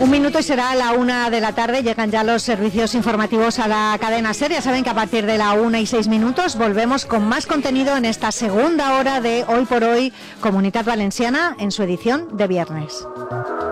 Un minuto y será la 1 de la tarde. Llegan ya los servicios informativos a la cadena SER. Ya saben que a partir de la 1:06 volvemos con más contenido en esta segunda hora de Hoy por Hoy, Comunitat Valenciana, en su edición de viernes.